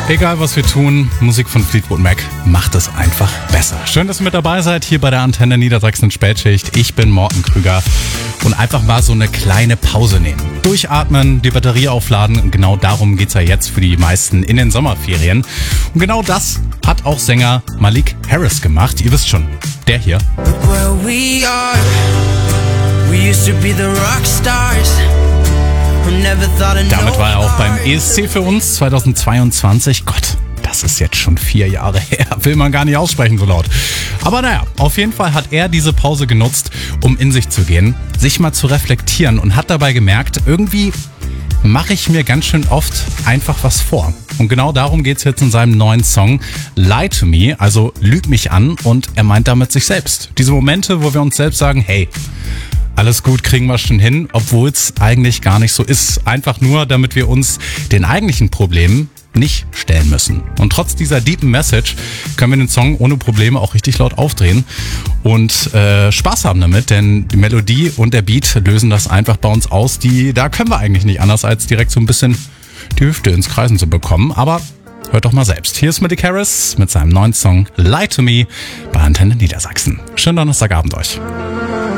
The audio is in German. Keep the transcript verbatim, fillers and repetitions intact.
Egal was wir tun, Musik von Fleetwood Mac macht es einfach besser. Schön, dass ihr mit dabei seid hier bei der Antenne Niedersachsen Spätschicht. Ich bin Morten Krüger und einfach mal so eine kleine Pause nehmen. Durchatmen, die Batterie aufladen und genau darum geht's ja jetzt für die meisten in den Sommerferien. Und genau das hat auch Sänger Malik Harris gemacht. Ihr wisst schon, der hier. Damit war er auch beim E S C für uns zweitausendzweiundzwanzig. Gott, das ist jetzt schon vier Jahre her. Will man gar nicht aussprechen so laut. Aber naja, auf jeden Fall hat er diese Pause genutzt, um in sich zu gehen, sich mal zu reflektieren und hat dabei gemerkt, irgendwie mache ich mir ganz schön oft einfach was vor. Und genau darum geht's jetzt in seinem neuen Song Lie to Me, also Lüg mich an, und er meint damit sich selbst. Diese Momente, wo wir uns selbst sagen, hey, alles gut, kriegen wir schon hin, obwohl es eigentlich gar nicht so ist. Einfach nur, damit wir uns den eigentlichen Problemen nicht stellen müssen. Und trotz dieser deepen Message können wir den Song ohne Probleme auch richtig laut aufdrehen und äh, Spaß haben damit, denn die Melodie und der Beat lösen das einfach bei uns aus. Die, da können wir eigentlich nicht anders, als direkt so ein bisschen die Hüfte ins Kreisen zu bekommen. Aber hört doch mal selbst. Hier ist Malik Harris mit seinem neuen Song Lie to Me bei Antenne Niedersachsen. Schönen Donnerstagabend euch.